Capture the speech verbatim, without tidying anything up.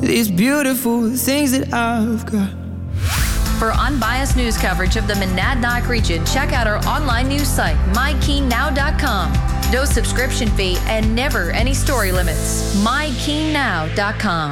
these beautiful things that I've got. For unbiased news coverage of the Monadnock region, check out our online news site, my keene now dot com. No subscription fee and never any story limits. my keene now dot com.